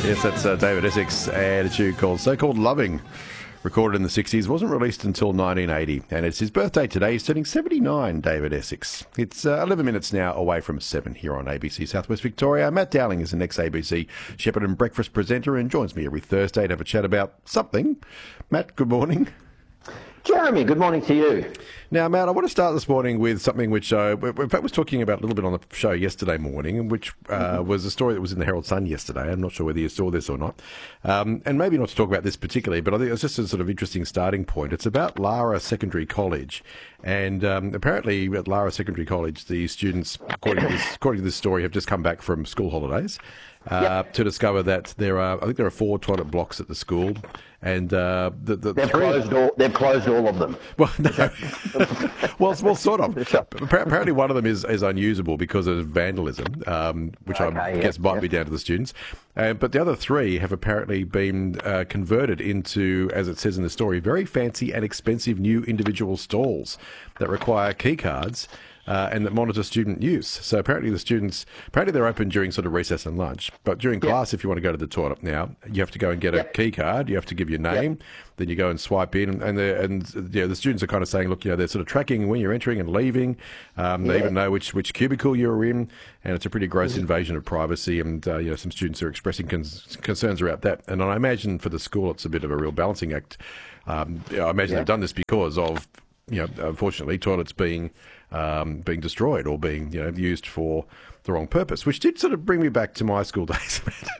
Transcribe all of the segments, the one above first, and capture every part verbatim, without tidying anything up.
Yes, that's uh, David Essex and a tune called So-Called Loving, recorded in the sixties, wasn't released until nineteen eighty, and it's his birthday today. He's turning seventy-nine, David Essex. It's uh, eleven minutes now away from seven here on A B C Southwest Victoria. Matt Dowling is the next A B C Shepherd and Breakfast presenter and joins me every Thursday to have a chat about something. Matt, good morning. Jeremy, good morning to you. Now, Matt, I want to start this morning with something which I, in fact, was talking about a little bit on the show yesterday morning, which uh, mm-hmm. was a story that was in the Herald Sun yesterday. I'm not sure whether you saw this or not. Um, and maybe not to talk about this particularly, but I think it's just a sort of interesting starting point. It's about Lara Secondary College. And um, apparently at Lara Secondary College, the students, according to, this, according to this story, have just come back from school holidays. Uh, yep. To discover that there are, I think there are four toilet blocks at the school, and uh, the, the they've closed all. They've closed all of them. Well, no. well, well, sort of. Apparently, one of them is, is unusable because of vandalism, um, which okay, I guess yeah, might yeah. be down to the students. Uh, but the other three have apparently been uh, converted into, as it says in the story, very fancy and expensive new individual stalls that require key cards. Uh, and that monitor student use. So apparently the students, apparently they're open during sort of recess and lunch. But during yep. class, if you want to go to the toilet now, you have to go and get yep. a key card. You have to give your name. Yep. Then you go and swipe in. And and you know, the students are kind of saying, look, you know, they're sort of tracking when you're entering and leaving. Um, they yeah. even know which, which cubicle you're in. And it's a pretty gross invasion of privacy. And uh, you know, some students are expressing cons- concerns about that. And I imagine for the school, it's a bit of a real balancing act. Um, I imagine yep. they've done this because of, you know, unfortunately, toilets being um, being destroyed or being, you know, used for the wrong purpose, which did sort of bring me back to my school days.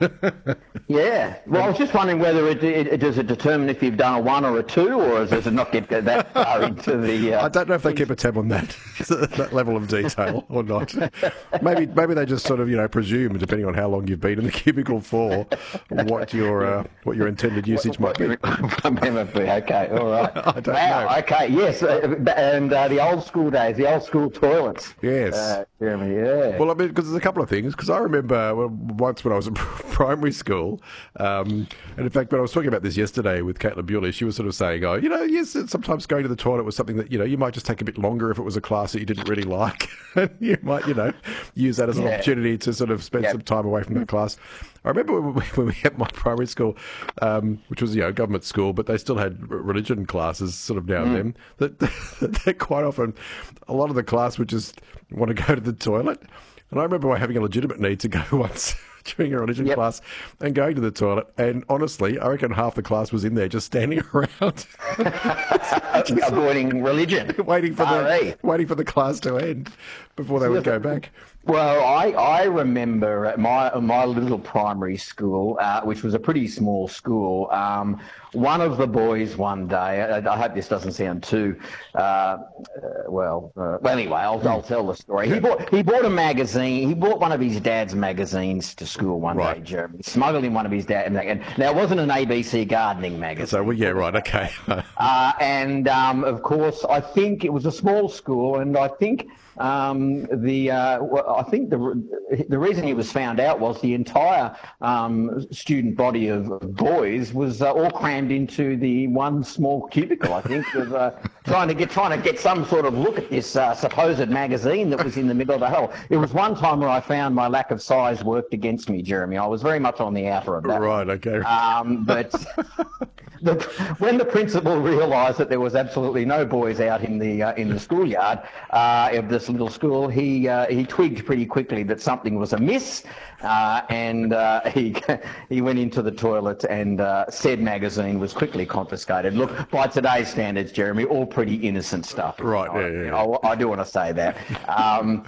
yeah. Well, I was just wondering whether it, it, it does it determine if you've done a one or a two, or does it not get that far into the... Uh, I don't know if they keep a tab on that, that level of detail or not. Maybe maybe they just sort of, you know, presume, depending on how long you've been in the cubicle for, what your uh, what your intended usage what, might what be. Okay, all right. I don't wow, know. Okay, yes, uh, and uh, the old school days, the old school toilets. Yes. Uh, Jeremy, yeah. Well, I mean, because there's a couple of things. Because I remember well, once when I was in primary school, um, and in fact, when I was talking about this yesterday with Caitlin Bewley, she was sort of saying, "Oh, you know, yes, sometimes going to the toilet was something that you know you might just take a bit longer if it was a class that you didn't really like. You might, you know, use that as an yeah. opportunity to sort of spend yep. some time away from that class." I remember when we, when we had my primary school, um, which was, you know, government school, but they still had religion classes sort of now and mm. then, that, that quite often a lot of the class would just want to go to the toilet. And I remember having a legitimate need to go once during a religion yep. class and going to the toilet. And honestly, I reckon half the class was in there just standing around. just avoiding religion. Waiting for, the, waiting for the class to end before they would go back. Well, I, I remember at my my little primary school, uh, which was a pretty small school, um, one of the boys one day, I, I hope this doesn't sound too, uh, uh, well, uh, well, anyway, I'll, I'll tell the story. He bought he bought a magazine, he bought one of his dad's magazines to school one right. day, Jeremy. He smuggled in one of his dad's, and now it wasn't an A B C gardening magazine. So, well, yeah, right, okay. uh, and, um, of course, I think it was a small school, and I think... Um, the uh, well, I think the the reason he was found out was the entire um, student body of boys was uh, all crammed into the one small cubicle. I think of uh, trying to get trying to get some sort of look at this uh, supposed magazine that was in the middle of the hall. It was one time where I found my lack of size worked against me, Jeremy. I was very much on the outer of that. Right. Okay. Um, but. The, when the principal realised that there was absolutely no boys out in the uh, in the schoolyard uh, of this little school, he uh, he twigged pretty quickly that something was amiss, uh, and uh, he he went into the toilet, and uh, said magazine was quickly confiscated. Look, by today's standards, Jeremy, all pretty innocent stuff. Right. I, yeah, yeah, yeah. I, I do want to say that. Um,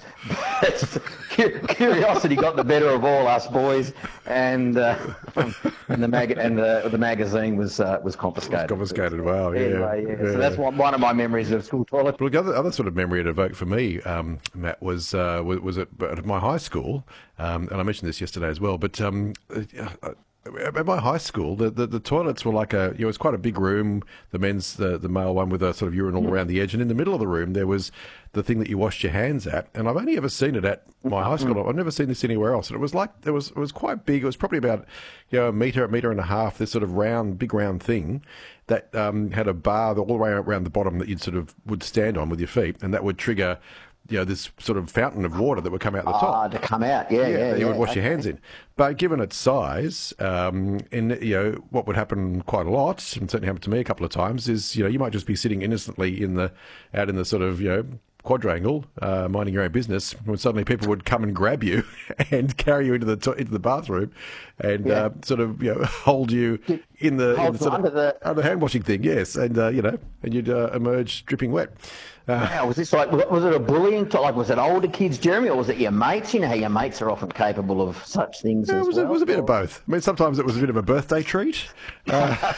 curiosity got the better of all us boys, and uh, and the mag and the the magazine was. Uh, was confiscated. Was confiscated, wow, yeah. Anyway, yeah. yeah. So that's one, one of my memories of school toilet. Well, the other, other sort of memory it evoked for me, um, Matt, was uh, was, was at, at my high school, um, and I mentioned this yesterday as well, but um, uh, at my high school, the, the, the toilets were like a, you know, it was quite a big room, the men's, the, the male one with a sort of urinal mm. around the edge, and in the middle of the room there was the thing that you washed your hands at, and I've only ever seen it at my high school. Mm. I've never seen this anywhere else, and it was like, it was, it was quite big. It was probably about, you know, a metre, a metre and a half, this sort of round, big round thing that um, had a bar all the way around the bottom that you'd sort of would stand on with your feet, and that would trigger you know, this sort of fountain of water that would come out the top. Ah, to come out, yeah, yeah. yeah you yeah, would wash okay. your hands in. But given its size, um, and you know what would happen quite a lot, and certainly happened to me a couple of times, is you know you might just be sitting innocently in the out in the sort of you know quadrangle, uh, minding your own business, when suddenly people would come and grab you and carry you into the to- into the bathroom, and yeah. uh, sort of you know hold you in the, in the, sort under of, the under the hand washing thing, yes, and uh, you know, and you'd uh, emerge dripping wet. Uh, wow, was this like, was it a bullying, like, was it older kids, Jeremy, or was it your mates? You know how your mates are often capable of such things yeah, as it was, well. It was a bit of both. I mean, sometimes it was a bit of a birthday treat. Uh,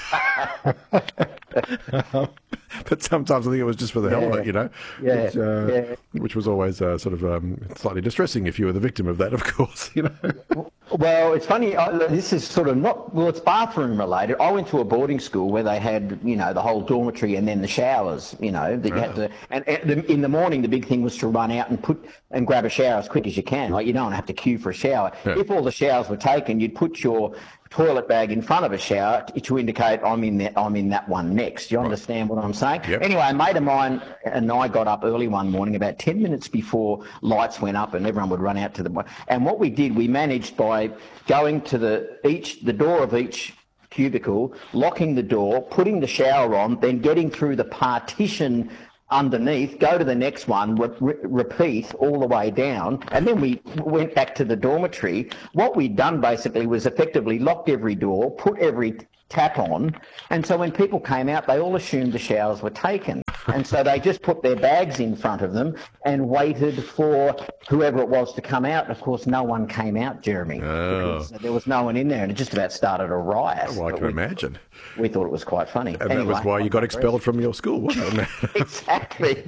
but sometimes I think it was just for the hell of it, you know, yeah, which, uh, yeah. which was always uh, sort of um, slightly distressing if you were the victim of that, of course, you know. Well, it's funny, I, this is sort of not, well, it's bathroom related. I went to a boarding school where they had, you know, the whole dormitory and then the showers, you know, that you Right. had to, and, and the, in the morning, the big thing was to run out and put, and grab a shower as quick as you can. Like, you don't have to queue for a shower. Yeah. If all the showers were taken, you'd put your toilet bag in front of a shower to indicate I'm in that, I'm in that one next. Do you understand what I'm saying? Yep. Anyway, a mate of mine and I got up early one morning, about ten minutes before lights went up and everyone would run out to the, and what we did, we managed by going to the each the door of each cubicle, locking the door, putting the shower on, then getting through the partition underneath, go to the next one, re- re- repeat all the way down, and then we went back to the dormitory. What we'd done basically was effectively locked every door, put every tap on, and so when people came out, they all assumed the showers were taken. And so they just put their bags in front of them and waited for whoever it was to come out. And of course, no one came out, Jeremy. Oh. Because there was no one in there, and it just about started a riot. Well, I But can we, imagine. we thought it was quite funny. And Anyway, that was why you got expelled from your school, wasn't it? Exactly.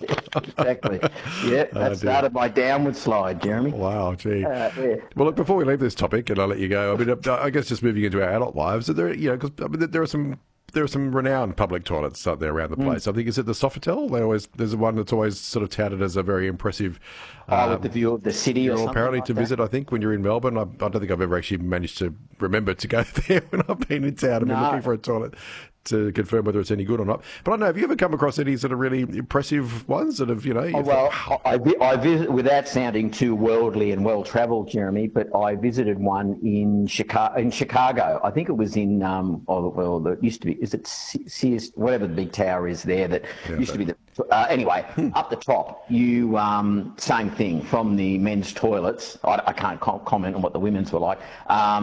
Exactly. Yeah, that dear. started my downward slide, Jeremy. Wow, gee. Uh, yeah. Well, look, before we leave this topic, and I'll let you go, I mean, I guess just moving into our adult lives, there, you know, because I mean, there are some there are some renowned public toilets out there around the place. I think is it the Sofitel? They always there's one that's always sort of touted as a very impressive. Oh, um, with the view of the city or Or something apparently like to that. visit, I think, when you're in Melbourne. I, I don't think I've ever actually managed to remember to go there when I've been in town. I've been No. looking for a toilet to confirm whether it's any good or not. But I don't know, have you ever come across any sort of really impressive ones that have, you know... Oh, you've well, thought, I, I, vi- I visit, without sounding too worldly and well-travelled, Jeremy, but I visited one in Chicago. In Chicago, I think it was in, um, oh, well, it used to be, is it Se- Sears, whatever the big tower is there that Yeah, used to be but- the, uh, anyway, up the top, you, um, same thing, from the men's toilets, I, I can't com- comment on what the women's were like, um,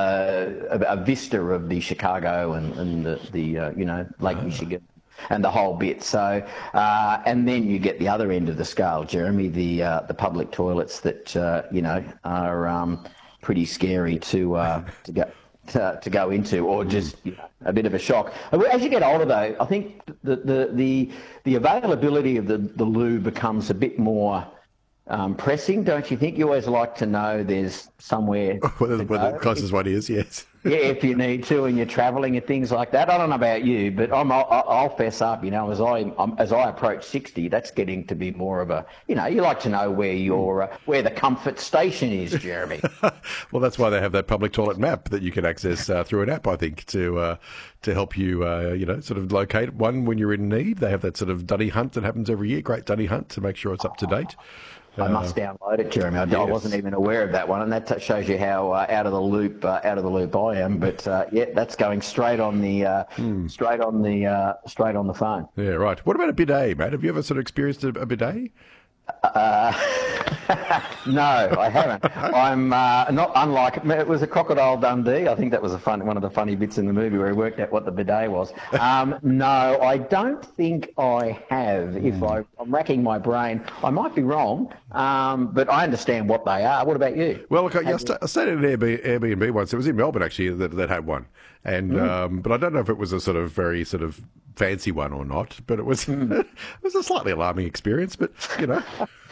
a, a, a, a vista of the Chicago and, and the, the uh, you know, Lake Michigan and the whole bit. So, uh, and then you get the other end of the scale, Jeremy, the uh, the public toilets that uh, you know are um, pretty scary to uh, to go to, to go into, or just you know, a bit of a shock. As you get older, though, I think the the the, the availability of the the loo becomes a bit more. Um, pressing, don't you think? You always like to know there's somewhere whether, to whether go. the closest one is, yes. Yeah, if you need to, and you're travelling and things like that. I don't know about you, but I'm, I'll, I'll fess up. You know, as I I'm, as I approach sixty, that's getting to be more of a. You know, you like to know where your uh, where the comfort station is, Jeremy. Well, that's why they have that public toilet map that you can access uh, through an app, I think, to uh, to help you, uh, you know, sort of locate one when you're in need. They have that sort of dunny hunt that happens every year, great dunny hunt, to make sure it's up to date. I must download it, Jeremy. I, I yes. wasn't even aware of that one, and that t- shows you how uh, out of the loop, uh, out of the loop I am. But uh, yeah, that's going straight on the, uh, Hmm. straight on the, uh, straight on the phone. Yeah, right. What about a bidet, mate? Have you ever sort of experienced a, a bidet? Uh, no, I haven't. I'm uh, not unlike it was a Crocodile Dundee. I think that was a fun one of the funny bits in the movie where he worked out what the bidet was. Um, no, I don't think I have. If I, I'm racking my brain, I might be wrong, um, but I understand what they are. What about you? Well, look, I, I, sta- I stayed at an Airbnb, Airbnb once. It was in Melbourne, actually, that, that had one. And Mm. um, but I don't know if it was a sort of very sort of fancy one or not. But it was Mm. it was a slightly alarming experience. But you know,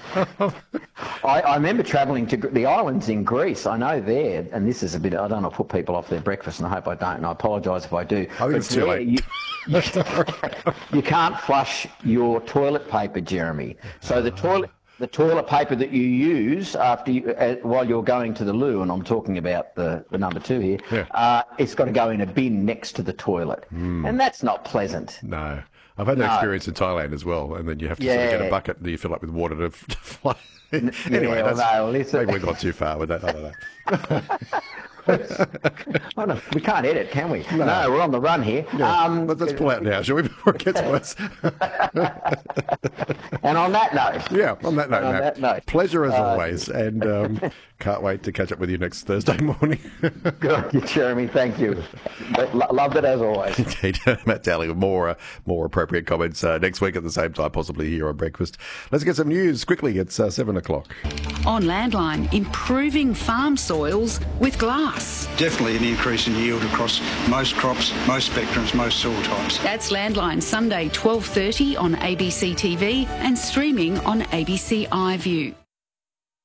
I, I remember travelling to Gr- the islands in Greece. I know there, and this is a bit, I don't know, put people off their breakfast, and I hope I don't, and I apologise if I do. I think it's too there late. You, you, you can't flush your toilet paper, Jeremy. So the toilet... The toilet paper that you use after you, uh, while you're going to the loo, and I'm talking about the, the number two here, Yeah. uh, it's got to go in a bin next to the toilet, and that's not pleasant. no. I've had that No. experience in Thailand as well, and then you have to sort of get a Yeah. bucket and you fill up with water to, to fly. Anyway, Yeah, that's, well, no, listen. maybe we've gone too far with that. I don't know. Oh, no, we can't edit, can we? No, we're on the run here. Yeah. Um, Let's, let's pull out now, shall we, before it gets worse? and on that note, Yeah, on that note, On Matt, that note, pleasure as uh, always, and um, can't wait to catch up with you next Thursday morning. good, Jeremy, thank you. Lo- Loved it as always. Indeed. Matt Daly with more uh, more appropriate comments uh, next week at the same time, possibly here on Breakfast. Let's get some news quickly. It's uh, seven o'clock. On Landline, improving farm soils with glass. Definitely an increase in yield across most crops, most spectrums, most soil types. That's Landline, Sunday twelve thirty on A B C T V and streaming on A B C iView.